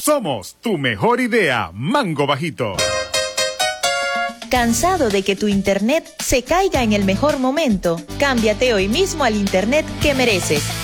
Somos tu mejor idea, Mango Bajito. ¿Cansado de que tu internet se caiga en el mejor momento? Cámbiate hoy mismo al internet que mereces.